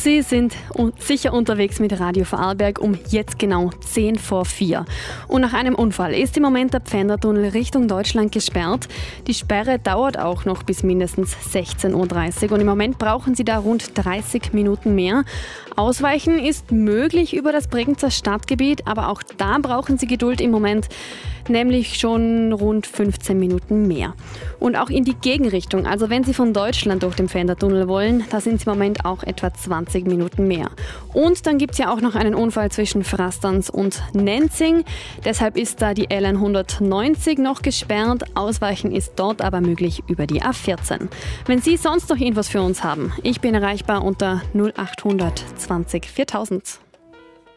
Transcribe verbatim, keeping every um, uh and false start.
Sie sind un- sicher unterwegs mit Radio Vorarlberg um jetzt genau zehn vor vier. Und nach einem Unfall ist im Moment der Pfändertunnel Richtung Deutschland gesperrt. Die Sperre dauert auch noch bis mindestens sechzehn Uhr dreißig und im Moment brauchen Sie da rund dreißig Minuten mehr. Ausweichen ist möglich über das Bregenzer Stadtgebiet, aber auch da brauchen Sie Geduld im Moment, nämlich schon rund fünfzehn Minuten mehr. Und auch in die Gegenrichtung, also wenn Sie von Deutschland durch den Pfändertunnel wollen, da sind es im Moment auch etwa zwanzig Minuten mehr. Und dann gibt es ja auch noch einen Unfall zwischen Frastanz und Nenzing. Deshalb ist da die L hundertneunzig noch gesperrt. Ausweichen ist dort aber möglich über die A vierzehn. Wenn Sie sonst noch Infos für uns haben, ich bin erreichbar unter null acht hundert zwanzig viertausend.